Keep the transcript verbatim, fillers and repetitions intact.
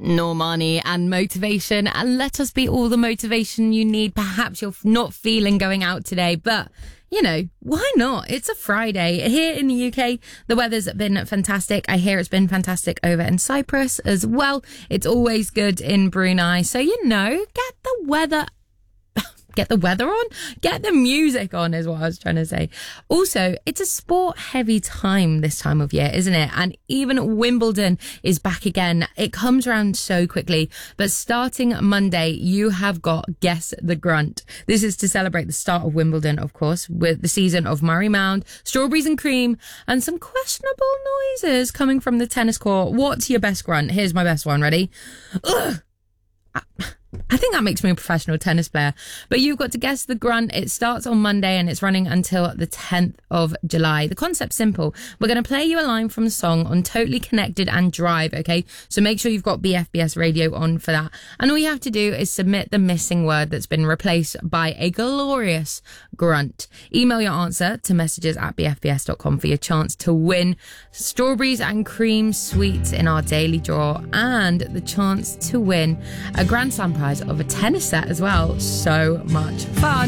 Normani and Motivation, and let us be all the motivation you need. Perhaps you're not feeling going out today, but you know, why not? It's a Friday. Here in the U K, the weather's been fantastic. I hear it's been fantastic over in Cyprus as well. It's always good in Brunei. So, you know, get the weather Get the weather on? Get the music on is what I was trying to say. Also, it's a sport heavy time this time of year, isn't it? And even Wimbledon is back again. It comes around so quickly. But starting Monday, you have got Guess the Grunt. This is to celebrate the start of Wimbledon, of course, with the season of Murray Mound, Strawberries and Cream, and some questionable noises coming from the tennis court. What's your best grunt? Here's my best one. Ready? Ugh. I think that makes me a professional tennis player. But you've got to guess the grunt. It starts on Monday and it's running until the tenth of July. The concept's simple. We're going to play you a line from the song on Totally Connected and Drive, okay? So make sure you've got B F B S radio on for that. And all you have to do is submit the missing word that's been replaced by a glorious grunt. Email your answer to messages at b f b s dot com for your chance to win Strawberries and Cream sweets in our daily draw and the chance to win a Grand Slam prize of a tennis set as well. So much fun.